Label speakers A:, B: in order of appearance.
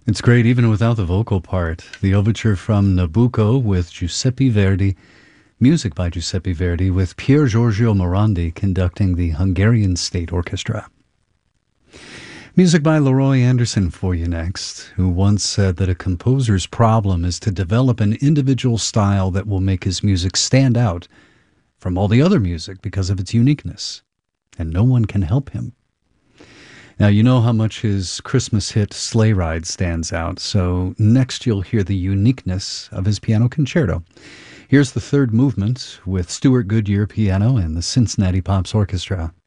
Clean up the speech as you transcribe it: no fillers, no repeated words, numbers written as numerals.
A: It's great even without the vocal part. The overture from Nabucco with Giuseppe Verdi, music by Giuseppe Verdi, with Pier Giorgio Morandi conducting the Hungarian State Orchestra. Music by Leroy Anderson for you next, who once said that a composer's problem is to develop an individual style that will make his music stand out from all the other music because of its uniqueness, and no one can help him. Now, you know how much his Christmas hit Sleigh Ride stands out, so next you'll hear the uniqueness of his piano concerto. Here's the third movement with Stuart Goodyear piano and the Cincinnati Pops Orchestra.